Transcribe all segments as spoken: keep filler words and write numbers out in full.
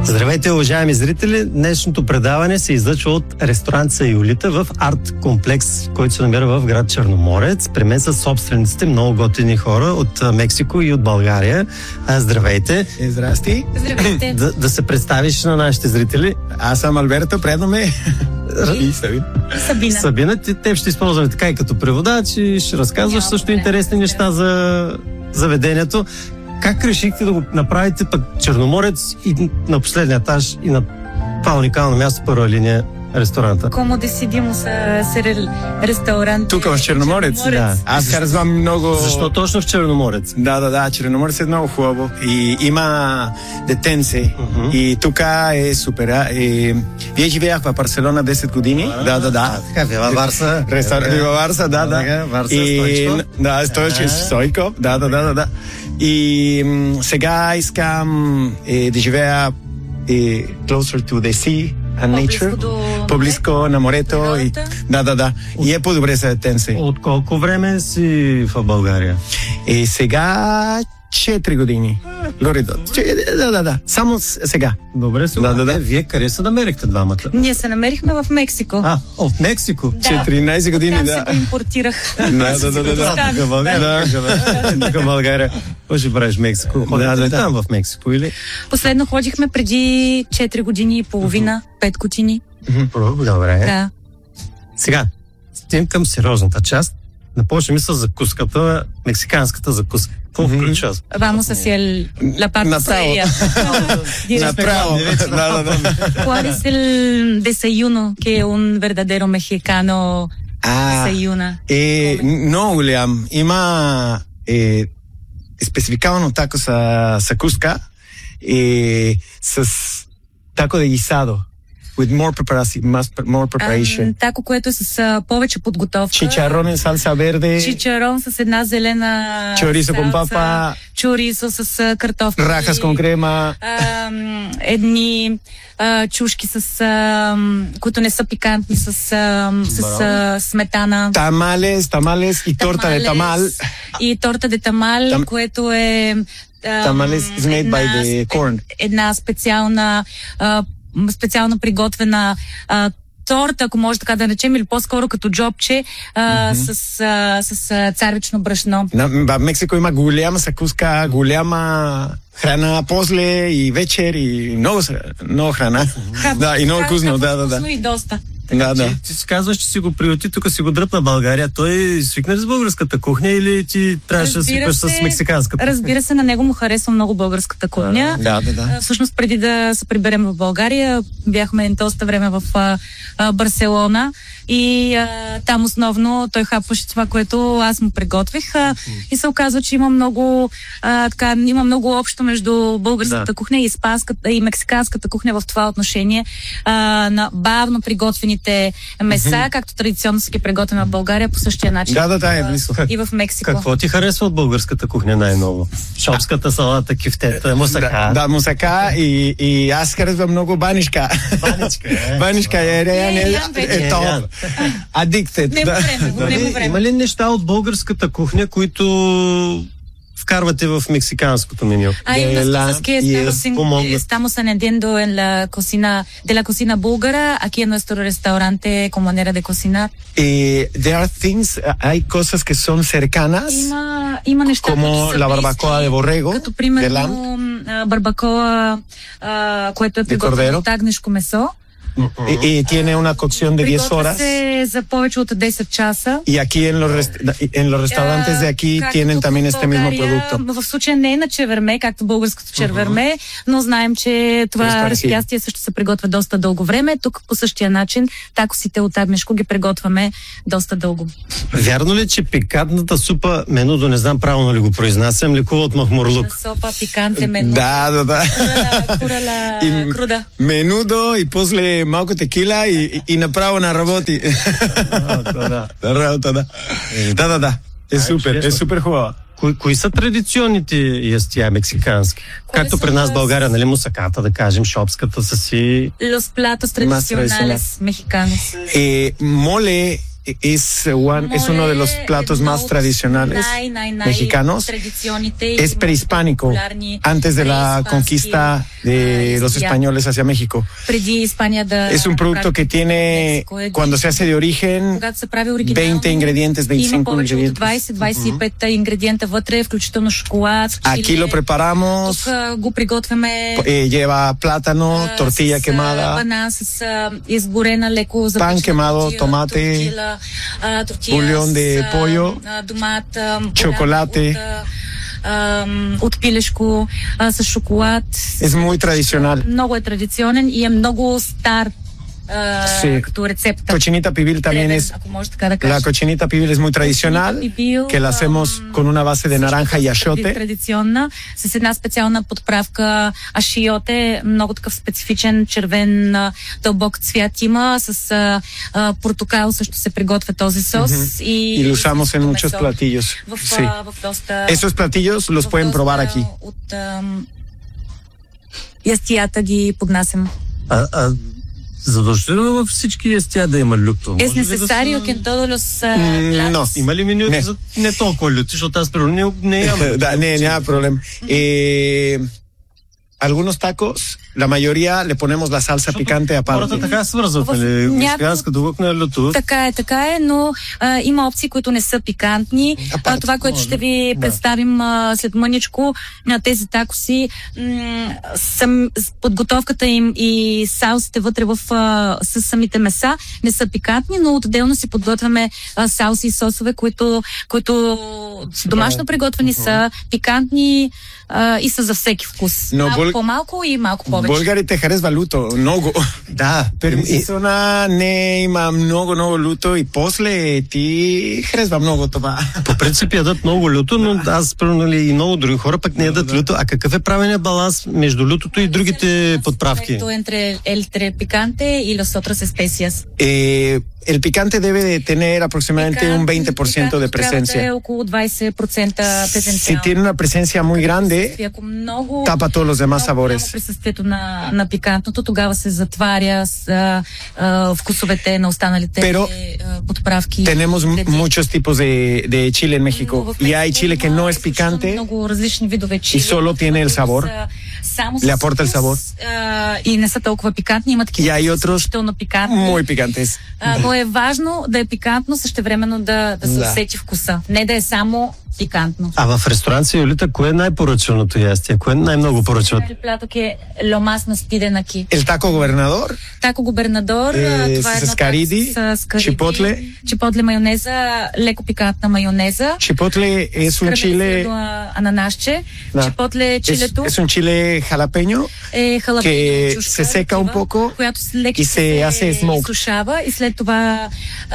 Здравейте, уважаеми зрители! Днешното предаване се излъчва от ресторант Сайолита в арт-комплекс, който се намира в град Черноморец. При мен са собствениците, много готини хора от Мексико и от България. Здравейте! Здрасти! Здравейте! Да, да се представиш на нашите зрители. Аз съм Алберто, приятно ме. И Сабина. Сабина. Сабина, ти, те ще използваме така и като преводач и ще разказваш Няма също проблем. интересни неща за заведението. Как решихте да го направите пък Черноморец и на последния етаж и на това уникално място, първа линия ресторанта? Como decidimos hacer el restaurante? Тук в Черноморец? Да. Аз харесвам много... Защо точно в Черноморец? Да, да, да, Черноморец е много хубаво. И има детенце. Мгм. И тук е супер. а. И... Вие живеях в Барселона десет години. Да, да, да. Така, Вила Варса. Рестор... Вива Варса, да, да. Така, Варса, И... Стойчков. Да, Стойчков, А. Стойков. Да, да, да, да, да. И м, сега искам е, да живея е, closer to the sea and По-близко nature. до По-близко на морето. И... природата. Да, да, да. И е по-добре за детенце. От колко време си в България? И сега четири години. Горе-до. Че- Да, да, да. Само с- сега. Добре, сега. Да, да, да. Е, вие къде се намерихте двамата? Ние се намерихме в Мексико. А, от Мексико. Да. четиринайсет години, Там да. се го импортирах. Да, да, да, да, да. Тук в България. Тук в България. Какво ще правиш в Мексико? Ходите Да, да, ли да. там в Мексико или? Последно ходихме преди четири години и половина, пет години. Добре. Да. Сега, стигнем към сериозната част. Напочнем с закуската, мексиканската закуска. Какво Мгм. включва? Vamos hacia el, la parte Направо. seria. Directo. Направо. Да, да, да. ¿Cuál es el desayuno que un verdadero mexicano А, desayuna? е много голям. Има е, спецификално тако са сакуска и с тако де гисадо. With more preparation, more preparation. Ам, тако, което е с а, повече подготовка. Чичаррон, салса верде, Чичарон с една зелена чорисо салса, con papa, чорисо с а, картофи, рахас con crema. ам, едни а, чушки с ам, които не са пикантни, с, ам, с а, сметана. Тамалес, тамалес и торта де тамал. И торта де тамал, Там- което е ам, Tamales is made by една the спе- corn. Една специална а, м, специално приготвена а, торта, ако може така да речем, или по-скоро като джобче а, с, а, с а, царевично брашно. На, в Мексико има голяма закуска, голяма храна после и вечер и много, с- много храна. Да, и много Как- вкусно, как да, да, да. вкусно и доста. Да, да. Ти, ти си казваш, че си го приюти, тук си го дръпна България. Той свикна ли с българската кухня или ти трябваше да Разбира свикваш с се, мексиканската? Разбира се, на него му харесва много българската кухня. Да, да, да. А, Всъщност, преди да се приберем в България, бяхме доста време в а, а, Барселона и а, там основно той хапваше това, което аз му приготвих а, и се оказва, че има много, а, така, има много общо между българската Да. кухня и испанската и мексиканската кухня в това отношение а, на бавно приготвените меса, както традиционно се ги приготвяме в България по същия начин. Да, да, да, е а, близко. И в Мексико. Какво ти харесва от българската кухня най-ново? Шопската салата, кифтета, мусака. Да, да, мусака и, и аз харесвам много банишка. Баничка, е. Банишка е реален, Е, е, Ян вече. е топ. Addicted. Него Да. време, го него Нали, време. има ли неща от българската кухня, които вкарвате в мексиканското меню? Hay de unas la- cosas que y estamos, es in- como- estamos añadiendo en la cocina, de la cocina búlgara, aquí en nuestro restaurante con manera de cocinar. Eh, there are things, hay cosas que son cercanas, Има, има неща, como които са la близки, barbacoa de borrego, като de примерно lamb, а, барбакоа, а, което е приготвено cordero. от агнешко месо. y, y tiene una cocción de diez Приготвя horas. се за повече от десет часа. Y aquí en los, rest- en los restaurantes de aquí Както tienen también в este mismo България, producto. В случая не е на черверме, както българското черверме, но знаем, че това През разпястие също се приготвя доста дълго време. Тук по същия начин такосите от агнешко ги приготвяме доста дълго. Вярно ли, че пикантната супа, менудо, не знам правилно ли го произнасям, лекува от махмурлук? Сопа, пиканте, мену. Da, da, da. Курала, курала, И- круда. Menudo y после малко текила и, и направо на работи. Да. На работа, да. Да, да, да. Е супер, е чудесно. супер хубава. Кои, кои са традиционните ястия мексикански? Кои Както са при нас в с- България, нали, мусаката, да кажем, шопската са си... Los platos tradicionales mexicanos. Eh, mole es, one, es uno de los platos más tradicionales най, най, най mexicanos. традиционните Es prehispánico. Antes de la conquista de los españoles hacia México. Преди Испания да... Es un producto que tiene, cuando se hace de origen, Когато се прави оригинално, veinte ingredientes, има veinticinco повече от ingredientes. двайсет до двайсет и пет ингредиента вътре, включително шоколад, Aquí lo preparamos, Тук а, го приготвяме eh, lleva plátano, а, tortilla с а, quemada, банан, с а, изгорена леко запечена quemado, тортила, tomate, тортила, а, тортия bouillon de с, а, pollo, а, домат, а, chocolate. от, а, ам, от пилешко, а, с шоколад. Es muy tradicional. Много е традиционен и е много стар а, Sí. като рецепта. Cochinita pibil también Древен, es, ако може така да la кажа. cochinita pibil es muy tradicional, Pibil, que la hacemos ам, con una base de naranja y също achiote. традиционна, с една специална подправка ашиоте, много такъв специфичен червен а, дълбок цвят има, с а, а, портокал също се приготвя този сос. Ujú. И, Y lo usamos en месо. muchos platillos. В, Sí. а, в доста... Esos platillos los в pueden доста probar aquí. От ам, ястията ги поднасям. А, а задължително във всички естия да има люто? Es Може ли да necesario са- que en todos los uh, Mm, platos... no. Има ли менюти Не. за не толкова люти, защото аз примерно не, не ям. Da, ne, nada problema. Eh, algunos tacos, la mayoría le ponemos la salsa picante Хората aparte. така свързват, В нали? някои- Мексиканска дълъг на люто. Така е, така е, но а, има опции, които не са пикантни. А, това, което ще ви представим а, след мъничко, а, тези такоси, м- сам, с подготовката им и салсите вътре в, а, с самите меса не са пикантни, но отделно си подготвяме а, салси и сосове, които, които домашно приготвени са пикантни а, и са за всеки вкус. Но Малко бъл- по-малко и малко повече. Българите харесва люто, много. Да, Pero mi и- zona не има много, много люто и после ти харесва много това. по принцип ядат много люто, но аз примерно нали, и много други хора пък не ядат люто. А какъв е правилният баланс между лютото и другите подправки? Entre el tre picante y los otros especias. Eh, el picante debe de tener aproximadamente un veinte por ciento de Пикантно трябва да е presencia. около двайсет процента Si презенциално. tiene una presencia muy grande, Ако много, tapa todos los demás много голямо sabores. присъствието на, на пикантното, тогава се затваря с а, а, вкусовете на останалите Pero а, подправки. Tenemos m- ингредиенти. muchos tipos de, de chile en Но México. в Y hay Мексико chile que има no es изключително picante. много различни видове чили. solo tiene el sabor. Са само Le с aporta el вкус, sabor. а, и не са толкова пикантни. Има такива, Y hay които са otros изключително пикантни. Muy picantes. А, но е важно да е пикантно, същевременно да, да се Да. усети вкуса. Не да е само пикантно. А в ресторанция Юлита, кое е най-поръчваното ястие? Кое най-много поръчват? El plato que lo más nos piden aquí. El taco gobernador, Тако губернадор, Е, това е с едно кариди, тако с кариди, чипотле. чипотле майонеза, леко пикантна майонеза. chipotle es un карамелизирано chile, ананасче. Да. Чипотле es, чилето es un chile jalapeño е халапеньо que чушка, se seca un такива, poco която с леки и се hace smoke. изсушава и след това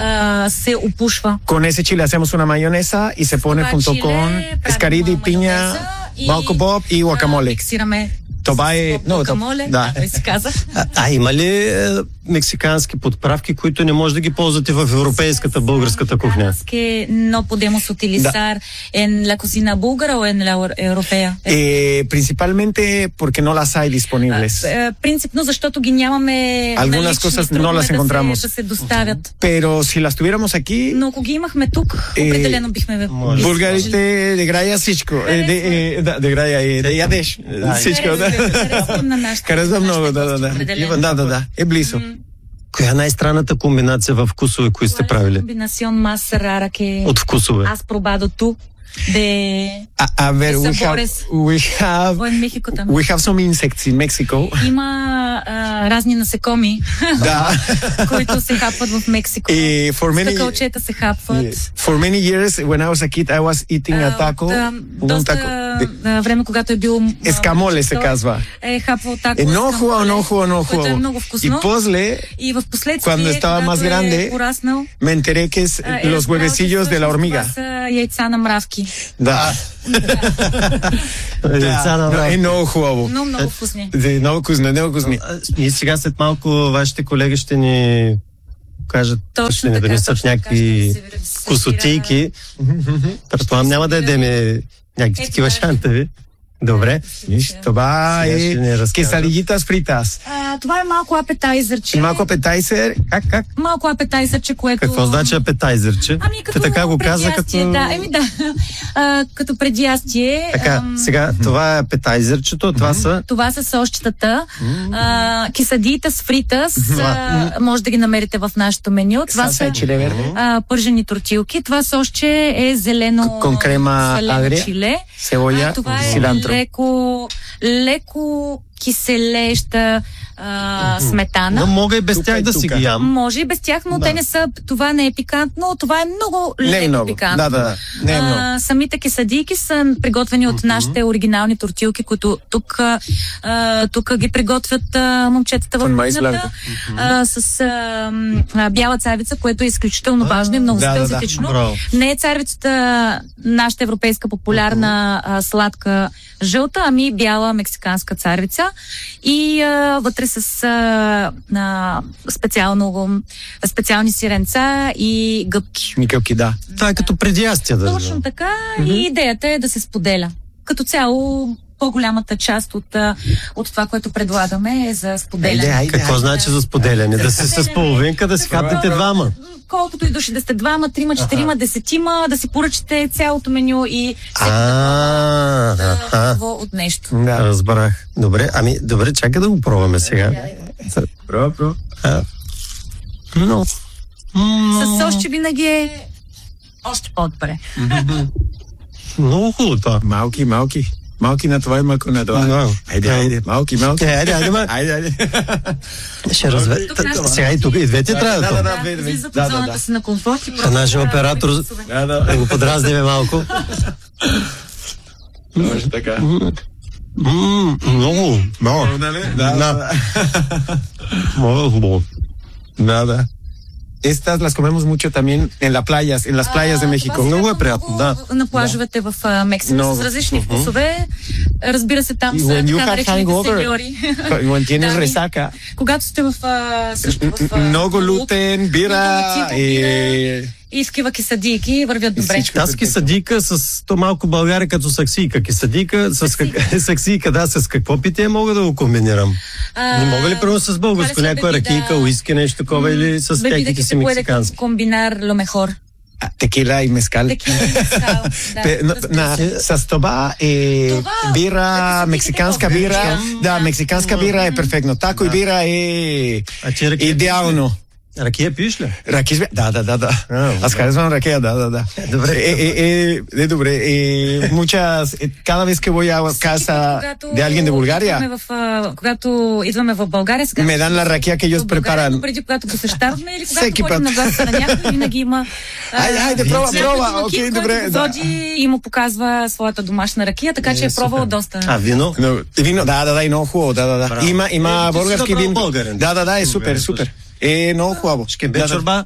а, се опушва. Con ese chile hacemos una mayonesa y se pone Това junto чиле con правим escaridi, piña, майонеза и, balco bob y а, guacamole. Миксираме Това е... с guacamole, да. той се каза. А, а има ли е, мексикански подправки, които не може да ги ползвате в европейската, българската кухня? Que no podemos utilizar en la cocina búlgara o en la eu- europea. Eh, principalmente porque no las hay disponibles. Е, Принципно, защото ги нямаме Algunas налични, cosas no трудно е las да encontramos. се, да се доставят. Pero si las tuviéramos aquí, Но ако ги имахме тук, Е, определено бихме може. ги Българите de graya всичко. Е, de, е, да, de graya, е, да ядеш. Всичко, да. Харесвам на нашата. Харесва много, да, да, да. Определено. Да, да, да. Е близо. Коя е най-странната комбинация в вкусове, които сте правили? Комбинацион más rara que От вкусове. has probado tú de... A, a ver, we have, Sabores. we have, O en México también. we have some insects in Mexico. Има а, разни насекоми, Да. които се хапват в Мексико. Eh, for many, Скакалчета се хапват. yes. For many years, when I was a kid, I was eating a taco. От, а, un доста taco. de- а, време, когато е бил а, Ескамоле се той казва. Е хапвал тако. Е много хубаво, много хубаво, много Което е хубаво. много И вкусно. после И в последствие, cuando estaba когато más е grande, пораснал, me enteré que es а, е los разбрал, че huevecillos de la всъщност hormiga. това са яйца на мравки. Да. Яйца на No, враг. е много хубаво. Но много вкусни. Е, много вкусно, много вкусно. А, Ние сега след малко вашите колеги ще ни кажат, Точно ще ни така, донесат точно така, някакви ще се сервира- косотийки. Предполагам няма да ядеме някакви Ето, такива да. шантави. Добре. Виж, това Сега ще ни е разкажа. quesadillitas fritas. А, А, това е малко апетайзърче. Малко апетайзер. Как, как? Малко апетайзърче, което... Какво значи апетайзерче? Ами като Те така го каза, предястие, като... да, еми да, а, като предястие. Така, ам, сега, това е апетайзерчето, това са... Това са сосчетата, а, кесадиите с фритас, а, може да ги намерите в нашето меню. Това Салса са и чиле верде. а, пържени тортилки. Това сосче е зелено, Con crema зелено agria, чиле. cebolla, А, това е cilantro. леко, леко киселеща а, сметана. Но мога и без Тука тях и да си тука. ги ям. Може и без тях, но Да. те не са, това не е пикантно, това е много Не е леко много. пикантно. Да, да, да. Не е много. А, самите кесадийки са приготвени от нашите оригинални тортилки, които тук, а, тук ги приготвят а, момчетата в Con maíz кухнята а, с а, м, а, бяла царевица, което е изключително важно и много да, да, да. специфично. Браво. Не е царевицата нашата европейска популярна а, сладка жълта, ами бяла мексиканска царевица и а, вътре с а, а, специално, специални сиренца и гъбки. Никълки, да. Това е като предястие, да. Точно така и идеята е да се споделя. Като цяло по-голямата част от, а, от това, което предлагаме е за споделяне. Айде, айде. Какво значи за споделяне? Да си с половинка, да си хапнете двама. Колкото и души да сте двама, трима, четирима, десетима, да си поръчате цялото меню и всеки А, да аха. какво от нещо. Да. Разбрах. Добре, ами, добре, чакай да го пробваме сега. Пробва, пробва. А, но... С сосче винаги е още по-добре. Много хубаво това. Малки, малки. Малки на това и малко на това. Да. Айде, айде. Малки, малки. Е, айде, айде, ма. Айде, айде. Ще разве... Тук Т- нашите- Сега и тук, и двете трябва да, да. да, това. две, две. Излизат Да, от да, зоната да. си на комфорт и А нашия оператор Да, да. да го подразниме малко. Може така. М, Много. Много. Нали? Да, Да. да. Много хубаво. Да, да. Estas las comemos mucho también en las playas, en las playas de México. Много е приятно, да. На плажовете в а, Мексико Много. с различни вкусове. Разбира се, там И са when you така have наречените hangover, сеньори. When tienes Да, resaca, Когато сте в а, също в а, много лук, лутен, бира много и... бира и такива кисадийки вървят добре. всичко. Аз кисадийка с то малко България като саксийка. Кисадийка с как... саксийка, да, с какво питие мога да го комбинирам? А, Не мога ли първо с българско, това ли са някоя бебида? ракийка, уиски, нещо такова или с Бебида техните que си se puede мексикански? combinar lo mejor. Tequila y mezcal. Текила и мезкал, да. Pe- no, Разбира се. na, с това е Това, бира, като мексиканска си бира. викате Да, мексиканска бира е перфектно. Тако и бира е А ти ракия идеално. Ракия пиеш ли? Ракия, да, да, да, да. А, Аз харесвам ракия, да, да, да. Добре. Е, е, е, е, добре. Е, muchas, е, cada vez que voy a casa Когато de alguien de Bulgaria, идваме В, а, когато идваме в България, сега me dan la raquia que ellos в България, preparan. но преди когато посещаваме или Всеки когато ходим път. на гости на някой, винаги има а, Айде, айде, пробва, някой пробва. домакин, Окей, който добре, го да. води и му показва своята домашна ракия, така че е пробвал доста. А, вино? No, vino, да, да, да, и много хубаво, да, да, да. Браво. Има, има Е, ти си български направо вин. българин. Да, да, да, е супер, Българин, супер. Е, много хубаво. Шкембе Да, да. чорба?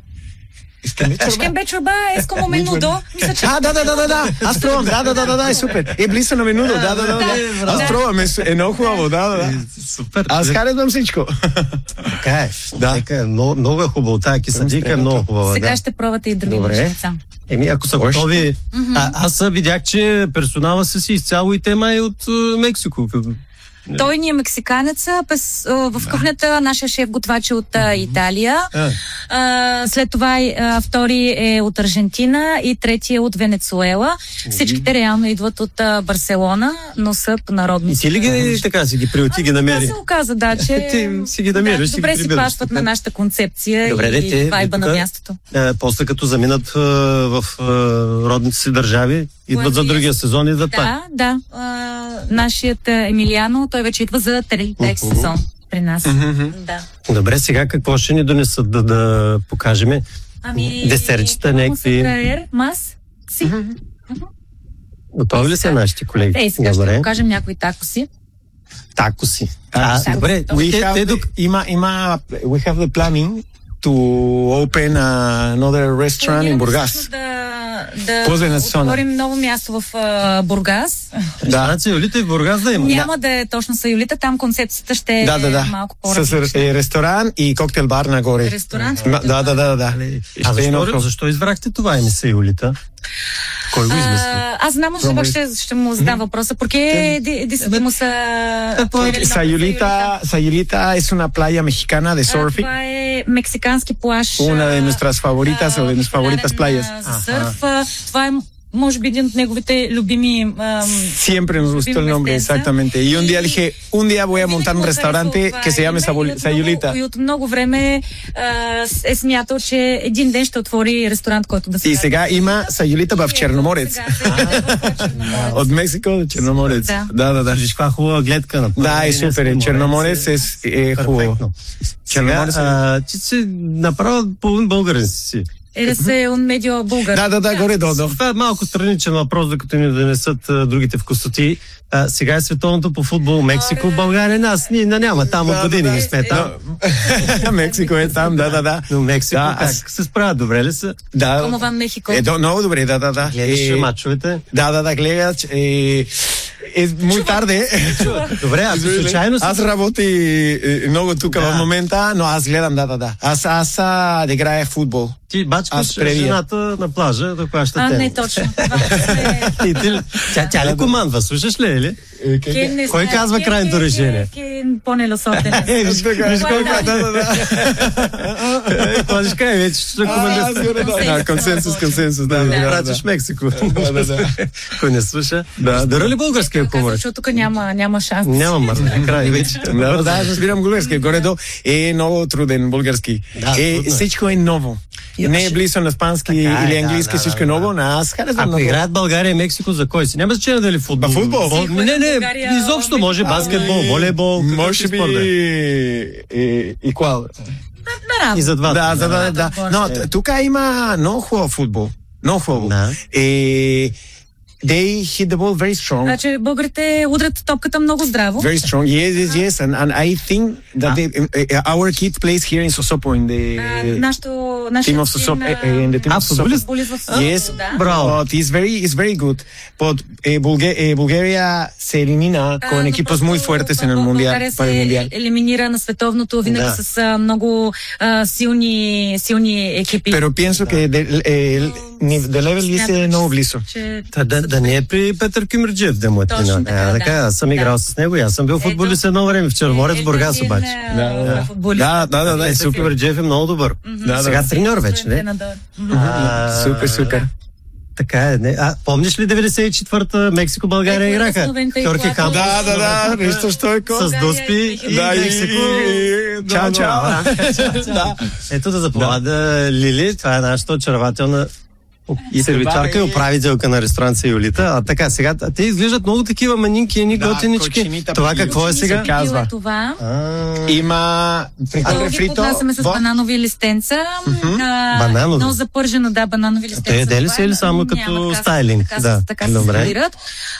Шкембе чорба е с como menudo. Мисля, че А, да, да, да, да, да. Аз пробвам, да, да, да, да, да, е супер. Е, близо на менудо, да, да, да, да. Аз пробвам, е, е много хубаво, да, да, да. Супер. Аз харесвам всичко. Така е. Да. Така е. Много, много е хубаво. Тая кисадийка е много хубава. сега Да. ще пробвате и други Добре. неща. Еми, ако са Още? готови... А, аз видях, че персонала са си изцяло и тема и от е, Мексико. Той ни е мексиканец, а, пес, а, в кухнята нашия шеф готвач е от а, Италия. А. А, след това а, втори е от Аржентина и трети е от Венецуела. Всичките реално идват от а, Барселона, но са по народни. И ти ли ги така си ги приоти, ги намери? Това се оказа, да, че Ти си ги намираш, да, си ги добре си прибираш. пашват на нашата концепция Добре, де, и те, вайба на тук, мястото. Е, после като заминат е, в е, родните си държави, идват Което за е- другия сезон и идват пак. Да, да. А, нашият а, Емилиано, той вече идва за трети сезон при нас. Да. Добре, сега какво ще ни донесат да, да покажем? Ами, Десертчета, някакви... Мас? Си. Готови ли са нашите колеги? Ей, сега ще Добре. покажем някои такоси. Такоси. А, Такоси. добре, We те, have те, the- док... има, има, we have the planning to open another restaurant in Планираме Burgas. всъщност Да, да Возле на Сона. отворим ново място в а, Бургас. Ресторация Юлита и в Бургас да има. Няма да е точно са Юлита, там концепцията ще е Да, да, да. малко С по-различна. е, ресторант и коктейл бар нагоре. Ресторант? М, Да, да, да, да. А Ще е защо, много- защо избрахте това име са Юлита? Кой го измисли? А, аз знам, че пак ще, ще му задам въпроса. Porque decidimos a... Sayulita, Sayulita es una playa mexicana de surfing. Това е мексикански плаж. Una de nuestras favoritas o de nuestras favoritas playas. За сърф. А, Това е, може би, един от неговите любими... ам, Siempre nos gustó el nombre, exactamente. Y un día dije, un día voy a montar un restaurante que se llame Sabul- Sayulita. И от много време а, е смятал, че един ден ще отвори ресторант, който да се... И сега има Sayulita в Черноморец. Сега се е в Черноморец. От Мексико до Черноморец. Да. Да, да, да. Виж каква хубава гледка на Да, е супер. е. Черноморец е, е хубаво. Перфектно. Сега, Черноморец е- а, ти си направо половин българин си. Е, се он медио българ. Да, да, да, горе-долу. Това е малко страничен въпрос, докато ни донесат а, другите вкусоти. А, сега е световното по футбол Мексико, България. Нас ние не няма там от Да, години да, не да. сме там. Мексико е там, да, да, да. Но Мексико Да, как аз- се справят? Добре ли са? Да. Como van México? Е, до, много добре, да, да, да. Гледаш Е, мачовете? Да, да, да, гледаш. Е, е muy tarde. Добре, ако случайно си... Аз работя е, много тук Да. в момента, но аз гледам, да, да, да. Аз, аз а, да играя в футбол. Ти бачкаш Аз преди. жената на плажа да плаща А, те. не точно. Това е... И ти ли- Тя, тя ли командва? Слушаш ли, или? Que не Кой знае, казва que- крайното que- решение? que pone los órdenes. Е, виж, Така, виж да, кой да, казва. да, да. Е, какво ще кажа, вече ще А, командир. сигурно, да. Да, консенсус, консенсус, да, да, да. Пратиш Мексико. Да, да, да. Кой не слуша? Да. Дора ли българския Казва, хумор? защото тук няма, няма шанс. Няма мърза. Край вече. Да, да, аз разбирам български. Горе-долу е много труден български. Да, Е, трудно е. всичко е ново. Не е близо на испански Така е, или да, английски, да, всичко да, е да. ново, но аз харесвам Ако много. играят България и Мексико, за кой си? Няма значение дали футбол. Ба, футбол? Бол- Не, не, България, изобщо може баскетбол, волейбол, какъвто Може и би спорт да е. е, и квал. Наравно. И за двата. Да, да, да, да. Но т- тук има много хубав футбол. Много хубаво. Да. Е, they hit the ball very strong. Значи българите удрят топката много здраво. Very strong. Yes, yes, yes. And, and I think that they, uh, our kid plays here in Sosopo in the А, Нашето, нашия team of Sosopo. син, Uh, in the team А, of Sosopo. футболист? футболист в Yes, Сосо, да. Браво. but he's very, he's very good. But eh, Bulga- eh, Bulgaria se elimina А, con но equipos просто muy fuertes en el Б- mundial, България para el mundial. се елиминира на световното винаги Да. с а, много а, силни, силни екипи. Pero pienso que de, el, ni- the level Смятам, dice no близо. че Та, да, да не е при Петър Кюмерджиев да му е Точно треньор. така, Е, да. така, аз съм играл Да. с него и аз съм бил Ето. футболист едно време в Черноморец, Е, Бургас един, обаче. а, Да, да. футболист. Да, да, да, да. Петър Кюмерджиев е много добър. Да, Сега да. треньор вече, не? Тренадор. Мгм. А, Супер, супер. Така е. Не. А, помниш ли деветдесет и четвърта Мексико-България Е, играха? Словенка и Хорхе когато- Кампос. Да, да, да, нещо стойко. С Доспи и Да, и, Мексико. и, чао, чао. Да. Ето да заповяда Лили, това е нашата очарователна и сервитарка и баби. управителка на ресторанция Юлита. А така, сега, а те изглеждат много такива манинки, едни Да, готинички. кочинита Това при- какво е сега? се казва. Била това. А, Има То фритюр ги фрито. поднасяме с во- бананови листенца. А, Бананови? Но запържено, да, бананови листенца. те яде ли Това се е, или само няма, като така се- стайлинг? Така, Да, се- така се добре. сервират.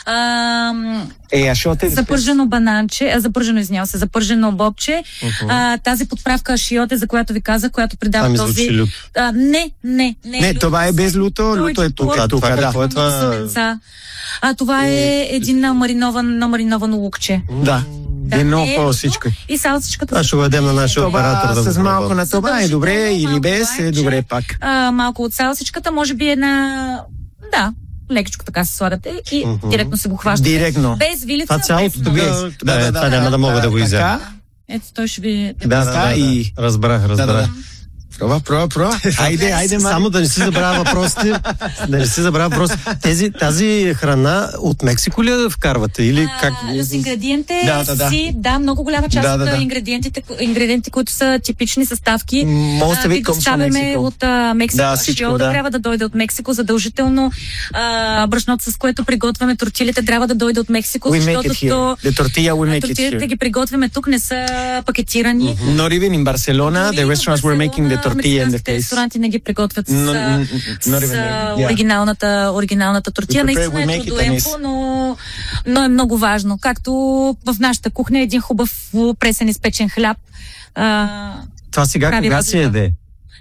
А, Е, а шо те... запържено бананче, а, запържено, извинява се, запържено бобче. А, тази подправка ашиоте, за която ви казах, която придава Това ми този... звучи люб. А, не, не, не. Не, люто това е се- без люто, Той люто е тук. това А, това тук, да. какво е това? Зеленца. А това е един на маринован, на мариновано лукче. Да. Да, Е много е по люто. всичко. И салсичката. Това ще го дадем на нашия оператор Това да с го малко пробва. на това е добре или без е добре пак. А, малко от салсичката, може би една... Да, лекичко така се слагате и Мгм. директно се го хващате. Директно. Без вилица, Това цялото без тук, нож. е- да, това няма да мога да го изяда. Така? Ето той ще ви... Да, да, Така да, и- да. Разбрах, Да, да, разбрах. да. Проба, проба, проба. Айде, айде, ма. Само да не си забравя въпросите. Да не си забравя въпросите. Тези, тази храна от Мексико ли я вкарвате? Или как? А, с ингредиенте Да, да, да. си, да, много голяма част Да, да, от да. ингредиентите, ингредиенти, които са типични съставки, Most of а, it ви comes from доставяме Mexico. от а, Мексико. Да, всичко, Ашиота да. трябва да дойде от Мексико. Задължително а, брашното, с което приготвяме тортилите, трябва да дойде от Мексико, We make защото it here. то, The tortilla we make it тортилите here. ги приготвяме тук, не са пакетирани. Not even in Barcelona, the Дори в restaurants were making the Барселона tortilla in the мексиканските case. ресторанти не ги приготвят с, No, а, mm, mm, not с even а, there. Yeah. оригиналната, оригиналната тортия. We prepare, Наистина we е make it трудоемко, nice. но, но е много важно. Както в нашата кухня един хубав пресен изпечен хляб. А, Това сега прави кога си разлика. яде?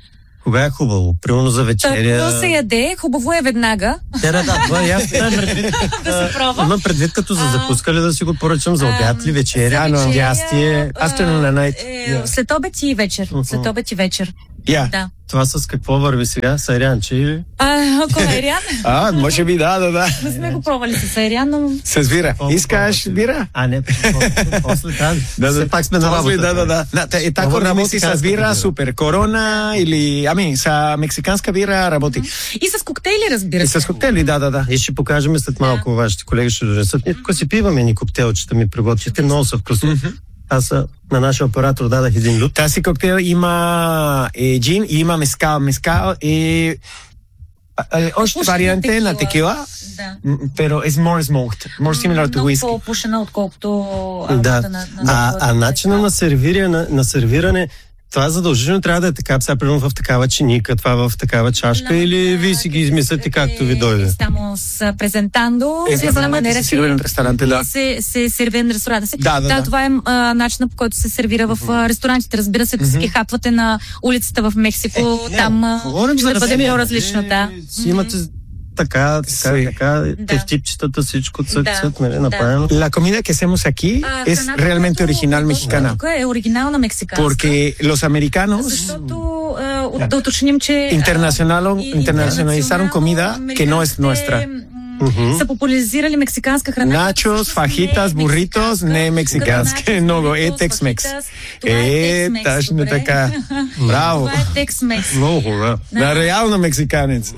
Кога е хубаво? Примерно за вечеря. Като се яде, хубаво е веднага. Да, да, да, това е ясно. Имам предвид, Да се пробва. имам предвид като за закуска ли да си го поръчам, за обяд ли, вечеря, За вечеря, ястие. а, afternoon and night. е, Yeah. След обед и вечер. След обед и вечер. Я. Да. Това с какво върви сега? Сайрянче или? А, ако е Айрян, А, може би да, да, да. не сме го пробвали с Айрян, но С бира. Искаш бира? А, не, после тази. Да, Все да. пак сме на После, работа. Да, да, да. да та- е, тако Говорим работи с мексиканска бира, бира. супер. Корона или, ами, с мексиканска бира работи. и с коктейли, разбира И се. с коктейли, да, да, да. И ще покажем след малко, вашите колеги ще донесат. Ние тук си пиваме ни коктейлчета ми приготвите, много са вкусни. Аз а, на нашия оператор дадах един лют. Тази коктейл има е, джин и има мескал. Мескал е а, е, още Пушена варианте на текила, Да. м, pero es more smoked, more similar to Много whisky. по-пушена, отколкото Да. аромата на, на А, на- а начина на сервиране, на, на сервиране, това задължително трябва да е така, сега примерно в такава чиника, това в такава чашка, или вие си ги измисляте както ви дойде? Estamos ah, presentando Es de la manera se sirve en un restaurante, да. се, се сервира на ресторанта си. Да, да, да. Това е а, начинът, по който се сервира в а, ресторантите. Разбира се, ако си ги хапвате на улицата в Мексико, там а, Говорим ще бъде различно. по-различно. Да. Си имате така, така, Си. така, Да. тефтипчетата, всичко цък, Да. цък, нали, Да. направено. La comida que hacemos aquí А, es храната, realmente която original готвим mexicana. тук е оригинална мексиканска. Porque los americanos Защото а, от- да уточним, че а, Internacionalo- и- internacionalizaron comida que no es nuestra. м, са популяризирали мексиканска храна. Nachos, fajitas, burritos, не мексикански, много е Tex-Mex. Е, точно така. Браво. Това е Tex-Mex. Много хубаво. Да, реално мексиканец.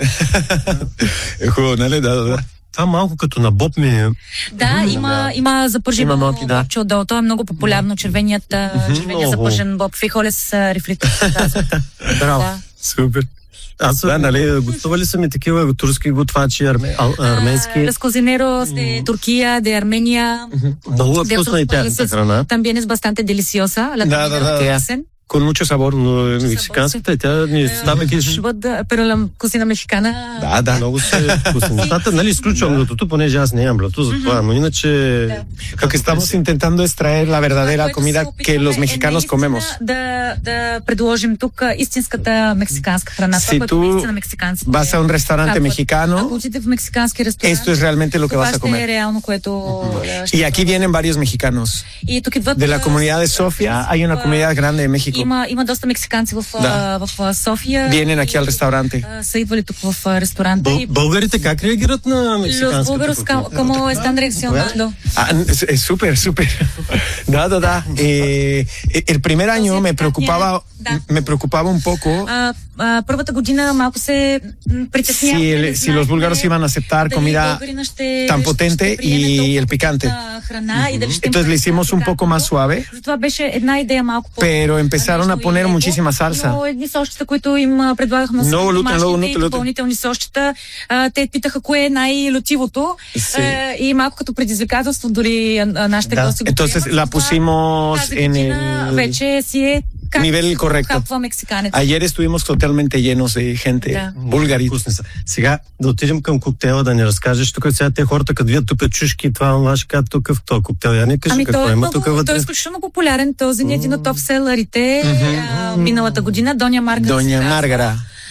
Е хубаво, нали? Да, да, да. Това малко като на боб ми е. Да, има, има запържено Има малки, да. бобче отдолу. То е много популярно. Червеният, а, червеният Много. запържен боб. Фихолес рифлито. Браво. Да. Супер. Аз Да, да, нали? нали, гостували са ми такива турски готвачи, арме, а, арменски. Los cocineros de Turquía, de Armenia. Много е de вкусна и otros тяхната países. храна. También es bastante deliciosa. La Да, да, comida да. que hacen. Con mucho sabor. Но мексиканската, тя ни става киш. But, Pero la cocina mexicana. Да, да. Много са вкусни. Нещата, нали, изключвам блатото, понеже аз не ям блато, затова, но иначе... Lo que estamos intentando es traer la verdadera Което comida се que опитваме los е mexicanos наистина comemos. Да, да предложим тук а, истинската мексиканска храна. Si Това, което tú наистина мексиканците vas a un restaurante хапват. mexicano, Ако отидете в мексикански ресторант, esto es realmente lo que това vas a ще е comer. реално, което а, ще Y aquí vienen varios mexicanos. И тук идват, De la а, comunidad de Sofía hay una comunidad grande de México. Има, има доста мексиканци в, Да. а, в а, София. Vienen aquí al restaurante. А, са идвали тук в а, ресторанта. Бъл, и българите как реагират на Los мексиканската búlgaros, кухня? ¿cómo están reaccionando? Ah, es es súper, súper. Da, da, da. Eh, el primer año me preocupaba, Da. me preocupaba un poco А, а, първата година малко се м, притеснявахме. si, не el- si los знаехме búlgaros iban a aceptar дали comida българина ще- tan ще potente приеме y толкова el picante. потентна храна и дали ще им Entonces le хареса hicimos un poco más suave. Това беше една идея малко по... Pero empezaron a нежно и poner леко, muchísima salsa. Но едни сощета, които им а, предлагахме на Много лютен, много домашните и лютен, лютен. допълнителни сощета, а, те питаха кое е най-лютивото Си. а, и малко като предизвикателство дори а, а, нашите Да. гости го Entonces приемат. la Затова pusimos тази en година el вече си е как nivel correcto. хапва мексиканец. Ayer estuvimos totalmente llenos de gente Да. búlgari. Вкусни са. Сега да отидем към коктейла, да ни разкажеш. Тук сега те хората, като видят тук чушки, това, това, ще кажат тук в този коктейл. Я не кажи Ами какво той е, има много, тук той е вътре. изключително популярен. Този е един от топ селърите а, миналата година. Доня Марга. Doña Márgara.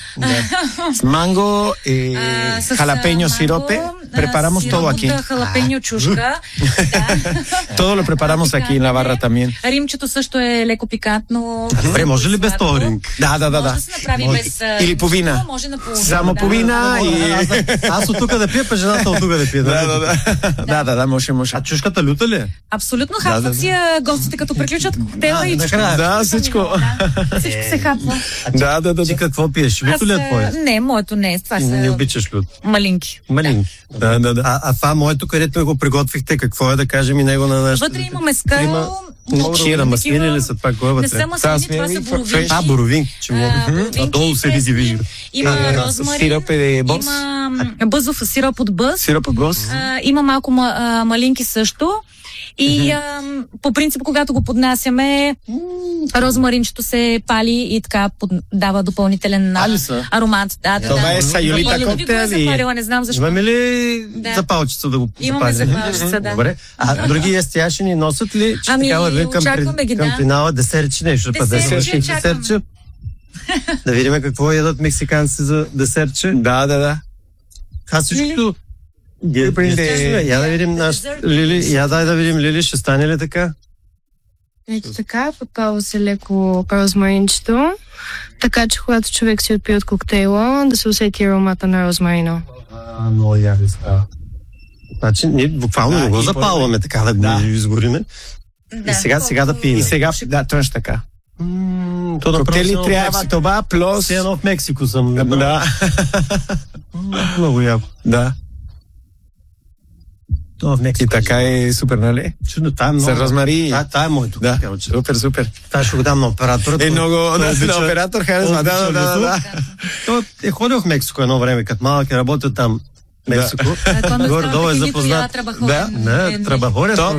С манго и А, с, jalapeño а, sirope. манго, а, Preparamos сироп todo от, aquí. а, халапеньо чушка. Да. Todo lo preparamos aquí en la barra también. Римчето също е леко пикантно. Добре, може ли без Сладко. този ринг? Да, да, да, Може да. да се направи без... а, Или половина. Може на половина. Само да. половина и... Аз, аз от тук да пия, па жената от тук да пие. Да, да, да. Да, да, да, може, може. А чушката люта ли е? Абсолютно Да, да, хапват да. си а, гостите, като приключат коктейла Да, и накрая. Да, всичко. Да, всичко се хапва. Да, да, да. Ти да. какво пиеш? Аз, Люто ли е а, твое? Не, моето не е. Това Ти не са обичаш лют. малинки. Малин. Да, да, да. А, а това моето, където ме го приготвихте, какво е да кажем и него на нашите... Вътре има мескал. Има- много Чира, маслини такива- ли са това? Кое е Не вътре? са маслини, това маслини, са фр- боровинки. А, боровин. Че му... А, боровинки, А долу се види пресни. вижда. Има А, да, с розмарин. сиропе de бос. Има м, бъзов сироп от бъз. Сироп от гос. А, има малко ма, а, малинки също. И а, по принцип, когато го поднасяме, м, розмаринчето се пали и така под, дава допълнителен а, Али са? аромат. Да, да, Това да. е сайолита Запалила ви го е коктейл и- запалила, не знам защо. Имаме ли Да. запалчица да го Имаме запалим? запалчица, да. Добре. А други ястияши ни носят ли, че Ами, така вървим към, очакваме пред- ги, към да. финала? Десерчи нещо, да Десерчи десерчи, чакам. десерчи. Да видим какво ядат мексиканци за десертче. Да, да, да. Аз всичкото... Ги- Принде- естествено, Я да видим наш... Лили, я дай да видим Лили, ще стане ли така? Ето така, попало се леко розмаринчето, така че когато човек си отпие от коктейла, да се усети аромата на розмарина. А, много яви става. Значи, ние буквално Да, не го и запалваме така да го Да. изгориме. Да. И сега, сега да пием. И сега, да, точно така. М, То направо Коктейли все едно в трябва Мексико. това, плюс... Все едно в Мексико съм. Да, М, Много яко. да. То в И Мексико. така е супер, нали? Чудно, това е много. За розмари. Това, това е моето. Да, короче. супер, супер. Това ще го дам на оператора. Е, Той- много, той да, обича- на оператор харесва, той да, да, обича да, да, да. Той е ходил в Мексико едно време, като малък е работил там. Мексико. Горе-долу е запознат. Да, Не, трабахоря. То-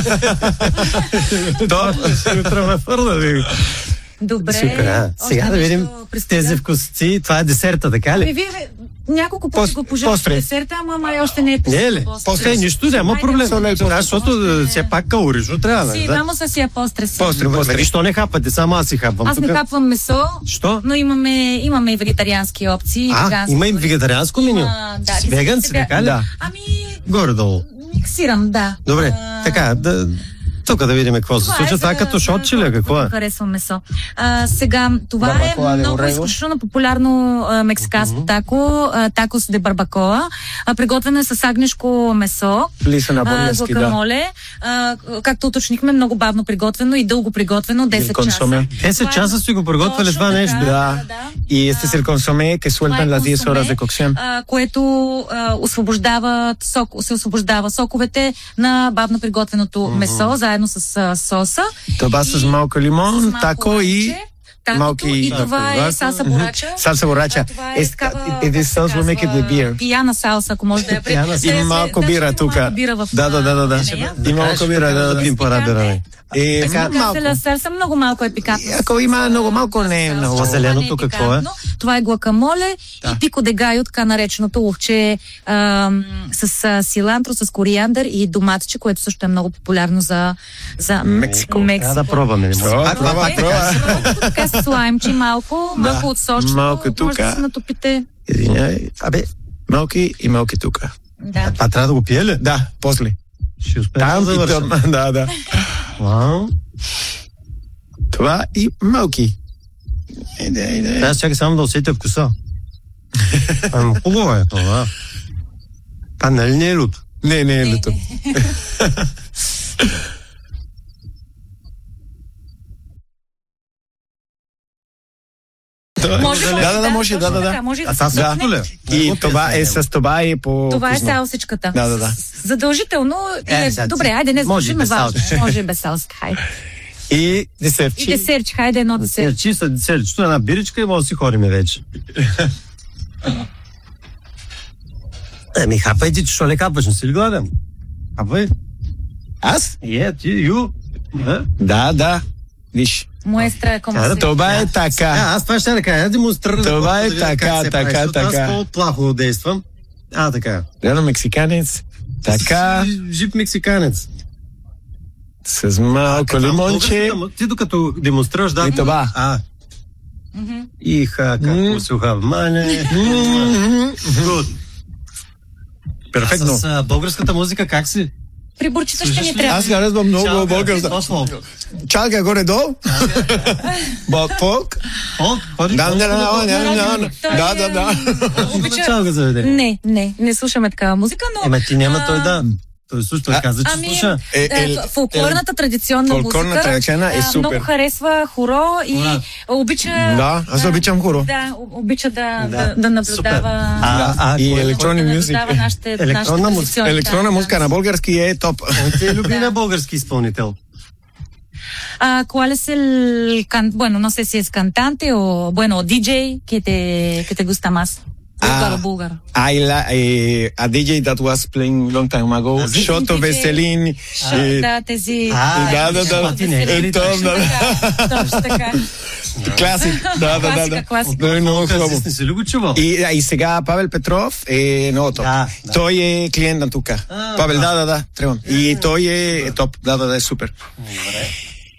То ще трабахоря, ви. Добре. Супер, а. Още Сега да видим нещо представя? тези вкусци. Това е десерта, така Ами ли? вие няколко пъти Пост- го пожелахте постре. десерта, ама май още не е Не е ли? postre. После нищо, няма Айде, проблем. postre. Да, защото все пак калорично трябва. Си, да? vamos a si a postre. си. Постре, постре. Защо не хапате? Само аз си хапвам. Аз не тук. хапвам месо, Що? но имаме, имаме и вегетариански опции. А, вегански има и дори. вегетарианско меню. Има, да, С ти веганци, сега- така ли? Да. Ами, Горе-долу. миксирам, да. Добре, А, така, да, тук да видим какво се Това случва. е Това е за- като за шотче ли? хората, Какво е? които харесвам месо. А, сега, това Барбакоа е де много орегос. изключително популярно а, мексиканско тако, а, такос де барбакоа. А, приготвено е с агнешко месо, Лиса на а, български, да. гуакамоле, а, както уточнихме, много бавно приготвено и дълго приготвено, десет часа. консоме. десет Това е- часа си го приготвяли Точно това така, нещо. Да. И este es el consomé que Това е sueltan las diez консоме, horas de cocción. а, което а, освобождава сок, се освобождава соковете на бавно приготвеното месо, заедно с а, соса. Това с И малко с лимон, малко тако и лайче, такото, малки- и това тако, е салса борача. салса борача. А, това е Е, такава, it is как се sauce we make it with казва, beer. пияна салса, ако може да я Пияна пред- салса. се- И се- малко даже бира има тук. малко бира в, Да, да, да, да, да. в нея. И малко бира, да, да, да пим по-рабираме. Е, Така, малко. ля салса много малко е пикантно. Ако има много малко, не е много. А зеленото какво е? пикантно. Това е гуакамоле и пико де гайо, така нареченото ловче ам, с а, силантро, с кориандър и доматче, което също е много популярно за, за Мексико. Мексико. Трябва да пробваме. Не може. Пробва, А, това пробва, пак така. пробва. Така с лаймчи малко, малко от сочно, малко може тука. да се натопите. Извиняй. Абе, Малки и малки тук. Да. това трябва да го пие ли? Да, после. Ще успеем Там да и завършим. там. Да, да. Вау. Това и малки. Иде, иде. Аз чакай само да усетя вкуса. Ами, хубаво е това. Това нали не е люто? Не, не е лето. Може, Да, да, да, може, да, точно да, така, да. може А това да. също ли? И това е с това е по Това е вкусно. салсичката. Да, да, да. С- Задължително. Е, Е, сега, добре, айде не може звучи, без но важно. салса. Може и без салса. Хайде. И И десертчи. десерт, хайде едно десерт. Чи са селичето, една биричка и може да си ходиме вече. Еми, хапай ти, що ли хапаш? Не си ли гладен? Хапай. Аз? Е, ти, ю. Е? Да, да. Виж. Муестра, como Тя да се... Това е А, така. аз това ще да кажа. Я демонстрирам. Това да е видя как така, се така, прави, защото така. Аз по-плахо действам. А, така. Рано мексиканец. Така. Ж- Жив мексиканец. С малко лимонче. Ти докато демонстрираш, да. И това. А. Мгм. И ха, М. как суха мане. Good. Перфектно. А с а, българската музика как си? Приборчета ще Слушаш ни ли? трябва. Аз харесвам много българска. Какво Чалка горе-долу. Бог, фолк. О, ходи. Да, да, да, да, да, да, Той, да, да, да. Обича... Начало заведение. Не, не, не слушаме такава музика, но... Ема ти няма а, той да. Той също А, каза, че Ами, слуша. Е, е, е, фолклорната традиционна фолклорната музика традиционна е а, супер. много харесва хоро и Ура. обича... Да, аз обичам хоро. Да, обича да, Да. да, да наблюдава... А, а, И кой- електронни да мюзик. наблюдава нашите, Електронна нашите музика. традиционни, Електронна да, музика на български е топ. Ти е любимия български изпълнител. Ah, ¿cuál es el can bueno, no sé si es cantante o bueno, D J que te que te gusta más? Búlgaro, Ah. búlgaro. I like a D J that was playing long time ago. Аз ли? Шото D J. Веселин. е, Да, тези... А, да, да, да. Мартине, Е, или топ, точно да. Така, точно така. Класик. Да, да, да, Класика, да. класика. Да, е много хубаво. Не си ли го чувал? И, а, и сега Павел Петров е много топ. Да, да. Той е клиент на тук. А, Павел, да. да, да, да. Трябвам. И той е топ. Да, да, да, е супер.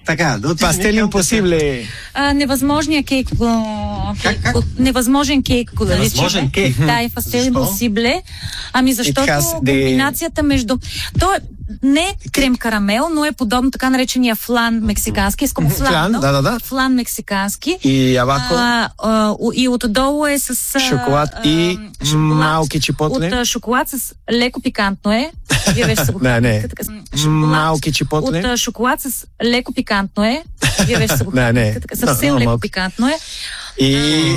Така, да отидем Пастели към импосибле. А, невъзможният кейк. а, Как, как? от- Невъзможен кейк. го наричаме. Невъзможен кейк? Да, и фастели Защо? импосибле. Ами защото It has the- комбинацията между... То е не е крем карамел, но е подобно така наречения флан мексикански. Искам флан, Флан, но? да, да, да. Флан мексикански. И абако, А, а, и отдолу е с... а, шоколад а, и шоколад малки чипотле. От а, шоколад с леко пикантно е. Вие вече са го Не, не. хапнете, така, с- шоколад Малки От чипотле. а, шоколад с леко пикантно е. Вие вече са го Не, не. хапнете, така, съвсем А, леко малко. пикантно е. И